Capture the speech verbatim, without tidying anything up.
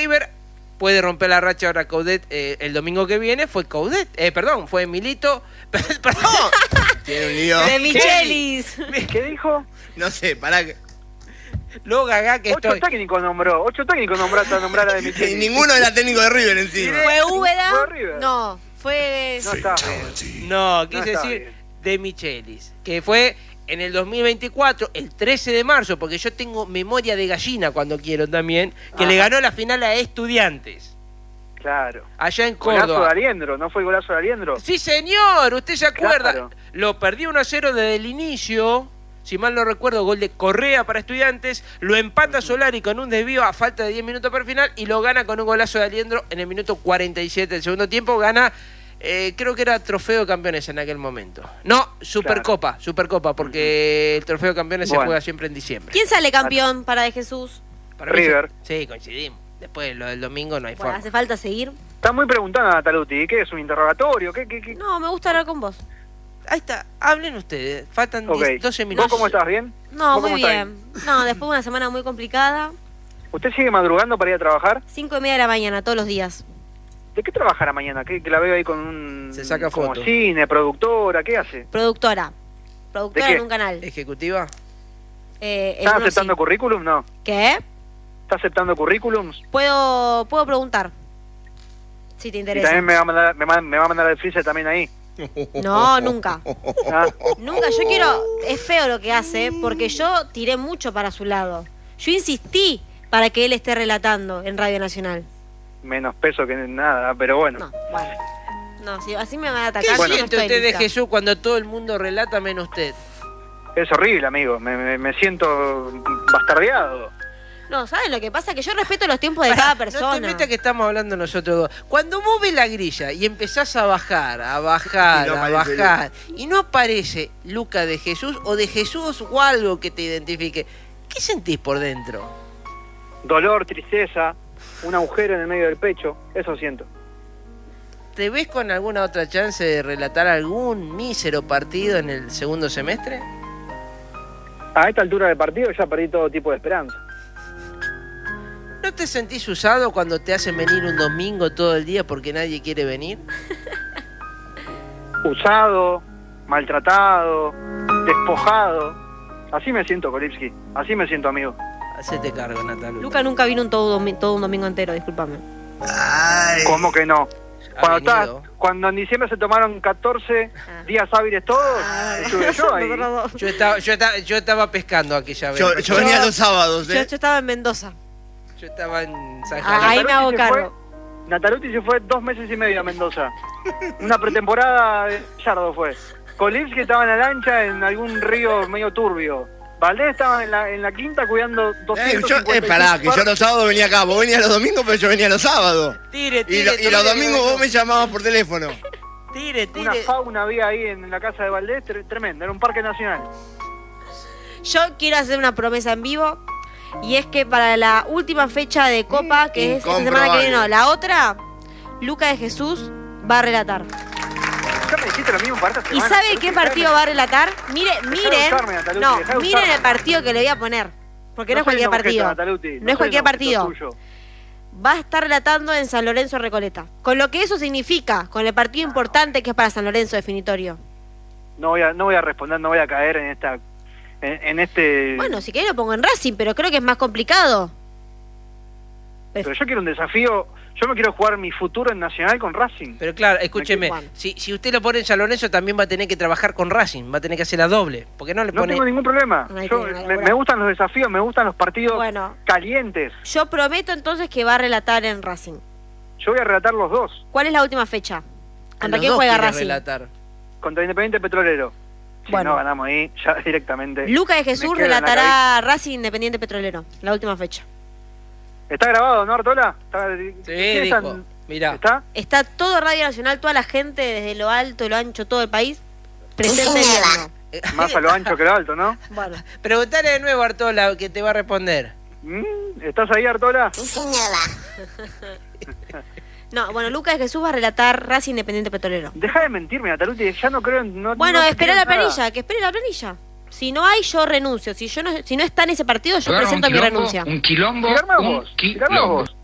River puede romper la racha ahora Coudet eh, el domingo que viene. Fue Coudet, eh, perdón, fue Milito. Perdón. Tiene un lío. De Michelis. ¿Qué dijo? No sé, pará que... Lo gaga que Ocho estoy. técnicos nombró, ocho técnicos nombró hasta nombrar a de Michelis. Y ninguno era técnico de River encima. ¿Fue Úbeda? Fue River. No, fue... No está bien. No, quise No está decir bien. de Michelis, que fue en el dos mil veinticuatro, el trece de marzo, porque yo tengo memoria de gallina cuando quiero también, que Ajá. le ganó la final a Estudiantes, Claro. allá en Golazo de Córdoba. Aliendro, ¿no fue el golazo de Aliendro? Sí, señor, usted se acuerda. Claro. Lo perdió uno a cero desde el inicio, si mal no recuerdo, gol de Correa para Estudiantes, lo empata Solari con un desvío a falta de diez minutos para el final y lo gana con un golazo de Aliendro en el minuto cuarenta y siete del segundo tiempo, gana... Eh, creo que era trofeo de campeones en aquel momento. No, Supercopa, Supercopa, porque el trofeo de campeones se Bueno. juega siempre en diciembre. ¿Quién sale campeón para De Jesús? Para mí River. se- Sí, coincidimos. Después lo del domingo no hay Bueno, forma. hace falta seguir. Está muy preguntada Nataluti. ¿Qué es un interrogatorio? ¿Qué, qué, qué? No, me gusta hablar con vos. Ahí está, hablen ustedes. Faltan Ok. diez, doce ¿Vos minutos. cómo estás? ¿Bien? No, ¿Vos muy cómo estás? bien. No, después de una semana muy complicada. ¿Usted sigue madrugando para ir a trabajar? Cinco y media de la mañana, todos los días. ¿De qué trabajará mañana? ¿Qué, que la veo ahí con un... Se saca como foto. cine, productora, ¿qué hace? Productora. Productora ¿De qué? en un canal. ¿Ejecutiva? Eh, en ¿Está uno aceptando sí. currículum? No. ¿Qué? ¿Está aceptando currículums? Puedo, puedo preguntar. Si te Y interesa. también me va a mandar, me, ma- me va a mandar el freezer también ahí. No, nunca. Ah, Nunca. Yo quiero... Es feo lo que hace, porque yo tiré mucho para su lado. Yo insistí para que él esté relatando en Radio Nacional. menos peso que nada, pero bueno. No, bueno. No, si así me van a ¿Qué atacar, yo no siente estoy usted de lista. Jesús cuando todo el mundo relata menos usted? Es horrible, amigo. Me, me, me siento bastardeado. No, ¿saben lo que pasa? Que yo respeto los tiempos de cada persona. No te metas que estamos hablando nosotros dos. Cuando vos ves la grilla y empezás a bajar, a bajar, Y no a aparece bajar, y no aparece Luca de Jesús o de Jesús o algo que te identifique, ¿qué sentís por dentro? Dolor, tristeza, un agujero en el medio del pecho. Eso siento. ¿Te ves con alguna otra chance de relatar algún mísero partido en el segundo semestre? A esta altura del partido ya perdí todo tipo de esperanza. ¿No te sentís usado cuando te hacen venir un domingo todo el día porque nadie quiere venir? Usado, maltratado, despojado. Así me siento, Kolipsky. Así me siento, amigo. Hacete cargo, Natalia. Luca nunca vino un todo, domi- todo un domingo entero, discúlpame. Ay. ¿Cómo que no? Ha Cuando, está- venido. cuando en diciembre se tomaron catorce Ah. días hábiles todos, Ah, estuve yo ahí. Yo estaba, yo, estaba, yo estaba pescando aquella vez. Yo, yo venía los sábados, Yo, ¿eh? yo estaba en Mendoza. Yo estaba en San Ah, Javier. ahí me hago se cargo. fue- Nataluti se fue dos meses y medio a Mendoza. Una pretemporada de Yardo fue. Kolipsky estaba en la lancha en algún río medio turbio. Valdés estaba en la, en la quinta cuidando Eh, doscientos yo, cincuenta y eh, pará, cinco que yo par- los sábados venía acá. Vos venías los domingos, pero yo venía los sábados. Tire, Y, tire. lo- y los tire, domingos vos me llamabas por teléfono. Tire, Una tire. fauna había ahí en la casa de Valdés tre- tremenda, era un parque nacional. Yo quiero hacer una promesa en vivo. Y es que para la última fecha de Copa, que es esta semana que viene, no, la otra, Luca de Jesús va a relatar. Ya me dijiste lo mismo para esta ¿Y semana. sabe qué partido va a relatar? Mire, miren, usarme, Nataluti, no, dejá de miren usarme. el partido que le voy a poner. Porque no, es soy cualquier un objeto, partido. Nataluti, No es soy cualquier un objeto partido. tuyo. Va a estar relatando en San Lorenzo Recoleta. Con lo que eso significa, con el partido importante que es para San Lorenzo definitorio. No voy a, no voy a responder, no voy a caer en esta, en, en este. Bueno, si querés lo pongo en Racing, pero creo que es más complicado. Pero yo quiero un desafío. Yo me quiero jugar mi futuro en Nacional con Racing. Pero claro, escúcheme, Juan. si, si usted lo pone en San Lorenzo también va a tener que trabajar con Racing, va a tener que hacer la doble, porque no le No pone... tengo ningún problema. Ahí Yo, tiene, ahí, me, bueno. me gustan los desafíos, me gustan los partidos Bueno. calientes. Yo prometo entonces que va a relatar en Racing. Yo voy a relatar los dos. ¿Cuál es la última fecha? A ¿Contra los quién dos juega quiere Racing? relatar. Contra Independiente Petrolero. Si Bueno. no ganamos ahí, ya directamente. Luca de me Jesús quedo en la relatará Racing Independiente Petrolero, la última fecha. ¿Está grabado, no, Artola? ¿Está, Sí, ¿quiénes dijo, están? mirá. ¿Está? Está todo Radio Nacional, toda la gente desde lo alto, lo ancho, todo el país, presente viendo. Más a lo ancho que lo alto, ¿no? Bueno, Preguntale de nuevo a Artola, que te va a responder. Mm, ¿Estás ahí, Artola? no, bueno, Luca de Jesús va a relatar Racing Independiente Petrolero. Deja de mentirme, Nataluti, ya no creo en... No, Bueno, no te espera creo la en nada. planilla, que espere la planilla. Si no hay, yo renuncio. Si yo no, si no está en ese partido, yo Claro, presento un mi quilombo, renuncia. Un quilombo, Tirarme a un vos, tirarme a quilombo. vos.